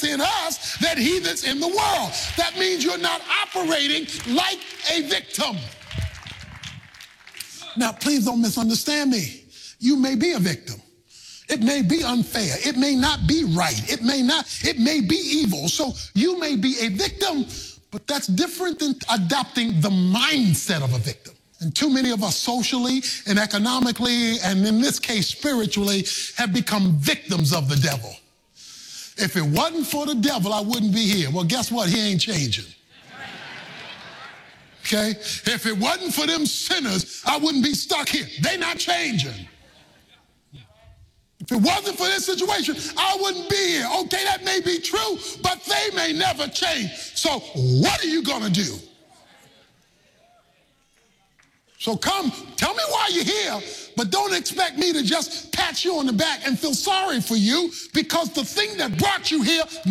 that's in us than he that's in the world. That means you're not operating like a victim. Now, please don't misunderstand me. You may be a victim. It may be unfair. It may not be right. It may be evil. So you may be a victim, but that's different than adopting the mindset of a victim. And too many of us socially and economically, and in this case spiritually, have become victims of the devil. If it wasn't for the devil, I wouldn't be here. Well, guess what? He ain't changing. Okay? If it wasn't for them sinners, I wouldn't be stuck here. They're not changing. If it wasn't for this situation, I wouldn't be here. Okay, that may be true, but they may never change. So what are you going to do? So come, tell me why you're here, but don't expect me to just pat you on the back and feel sorry for you, because the thing that brought you here